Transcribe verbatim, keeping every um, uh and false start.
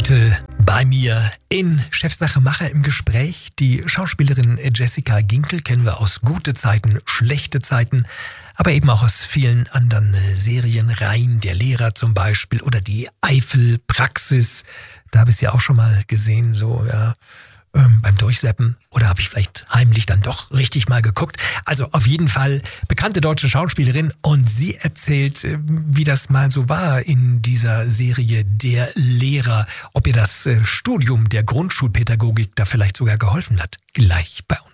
Heute bei mir in Chefsache Macher im Gespräch die Schauspielerin Jessica Ginkel, kennen wir aus Gute Zeiten, Schlechte Zeiten, aber eben auch aus vielen anderen Serienreihen, Der Lehrer zum Beispiel oder die Eifel-Praxis. Da habe ich sie auch schon mal gesehen, so ja, ähm, beim Durchseppen. Oder habe ich vielleicht heimlich dann doch richtig mal geguckt. Also auf jeden Fall bekannte deutsche Schauspielerin und sie erzählt, wie das mal so war in dieser Serie Der Lehrer. Ob ihr das Studium der Grundschulpädagogik da vielleicht sogar geholfen hat. Gleich bei uns.